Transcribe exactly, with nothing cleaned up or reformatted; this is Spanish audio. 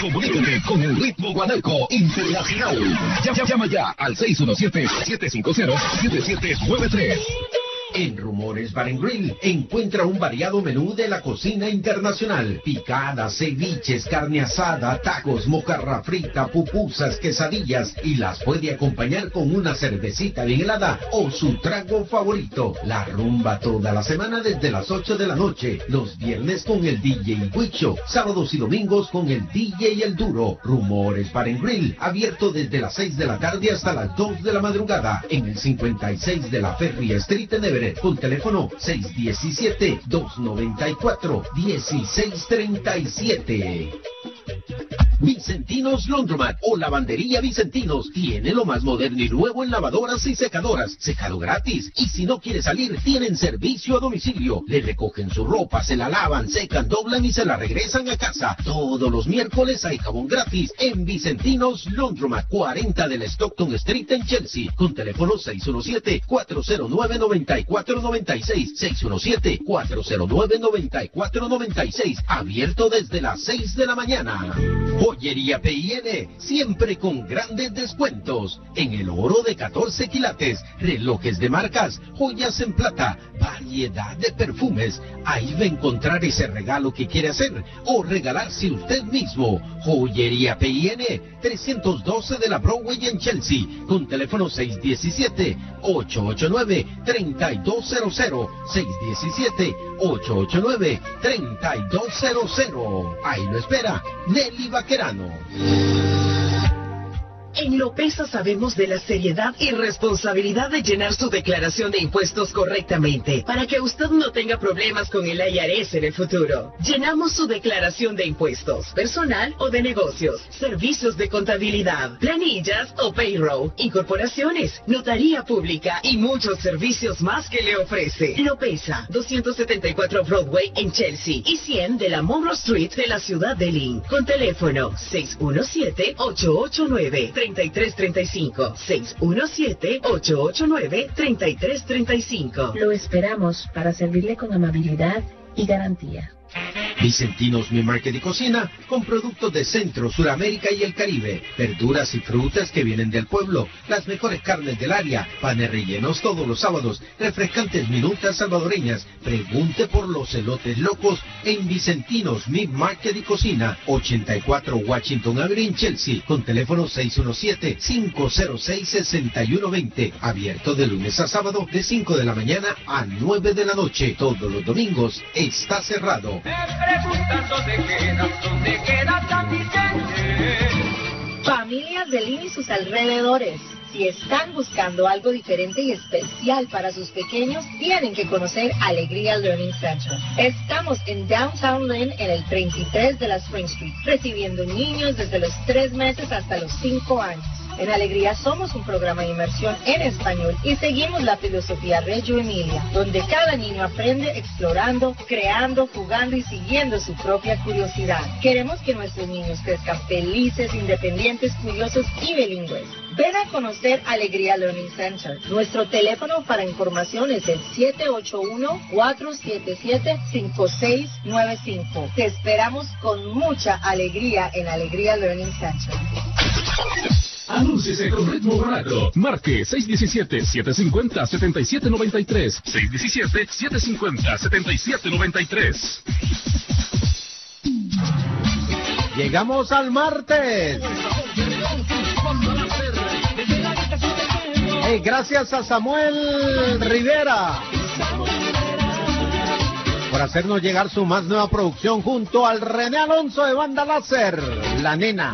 Comunícate con el ritmo guanaco internacional. Llama, llama ya al seis uno siete, siete cinco cero, siete siete nueve tres. En Rumores Bar and Grill encuentra un variado menú de la cocina internacional. Picadas, ceviches, carne asada, tacos, mojarra frita, pupusas, quesadillas, y las puede acompañar con una cervecita bien helada o su trago favorito. La rumba toda la semana desde las ocho de la noche. Los viernes con el D J Huicho. Sábados y domingos con el D J El Duro. Rumores Bar and Grill, abierto desde las seis de la tarde hasta las dos de la madrugada. En el cincuenta y seis de la Ferry Street en Everett. Con teléfono seis uno siete, dos nueve cuatro, uno seis tres siete. Vicentinos Laundromat o Lavandería Vicentinos tiene lo más moderno y nuevo en lavadoras y secadoras. Secado gratis. Y si no quiere salir, tienen servicio a domicilio. Le recogen su ropa, se la lavan, secan, doblan y se la regresan a casa. Todos los miércoles hay jabón gratis en Vicentinos Laundromat, cuarenta de la Stockton Street en Chelsea. Con teléfono seis uno siete, cuatro cero nueve, nueve cuatro nueve seis. seis uno siete, cuatro cero nueve, nueve cuatro nueve seis. Abierto desde las seis de la mañana. Joyería P I N, siempre con grandes descuentos. En el oro de catorce quilates, relojes de marcas, joyas en plata, variedad de perfumes. Ahí va a encontrar ese regalo que quiere hacer o regalarse usted mismo. Joyería P I N, trescientos doce de la Broadway en Chelsea. Con teléfono seis uno siete, ocho ocho nueve, tres dos cero cero. seis uno siete, ocho ocho nueve, tres dos cero cero. Ahí lo espera Nelly Vaquerano. En Lopesa sabemos de la seriedad y responsabilidad de llenar su declaración de impuestos correctamente para que usted no tenga problemas con el I R S en el futuro. Llenamos su declaración de impuestos, personal o de negocios, servicios de contabilidad, planillas o payroll, incorporaciones, notaría pública y muchos servicios más que le ofrece. Lopesa, doscientos setenta y cuatro Broadway en Chelsea y cien de la Monroe Street de la ciudad de Lynn. Con teléfono seis uno siete, ocho ocho nueve, tres tres tres cinco. seis uno siete, ocho ocho nueve, tres tres tres cinco. Lo esperamos para servirle con amabilidad y garantía. Vicentinos Mi Market y Cocina, con productos de Centro, Suramérica y el Caribe, verduras y frutas que vienen del pueblo, las mejores carnes del área, panes rellenos todos los sábados, refrescantes minutas salvadoreñas. Pregunte por los elotes locos en Vicentinos Mi Market y Cocina, ochenta y cuatro Washington Avenue en Chelsea, con teléfono seis uno siete, cinco cero seis, seis uno dos cero, abierto de lunes a sábado de cinco de la mañana a nueve de la noche. Todos los domingos está cerrado. Familias de Lynn y sus alrededores, si están buscando algo diferente y especial para sus pequeños, tienen que conocer Alegría Learning Center. Estamos en Downtown Lynn en el treinta y tres de la Spring Street, recibiendo niños desde los tres meses hasta los cinco años. En Alegría somos un programa de inmersión en español y seguimos la filosofía Reggio Emilia, donde cada niño aprende explorando, creando, jugando y siguiendo su propia curiosidad. Queremos que nuestros niños crezcan felices, independientes, curiosos y bilingües. Ven a conocer Alegría Learning Center. Nuestro teléfono para información es el siete ocho uno, cuatro siete siete, cinco seis nueve cinco. Te esperamos con mucha alegría en Alegría Learning Center. Anúnciese con Ritmo Guanaco. Marque seis uno siete, siete cinco cero, siete siete nueve tres. seis uno siete, siete cinco cero, siete siete nueve tres. Llegamos al martes. Hey, gracias a Samuel Rivera por hacernos llegar su más nueva producción junto al René Alonso de Banda Láser, La Nena.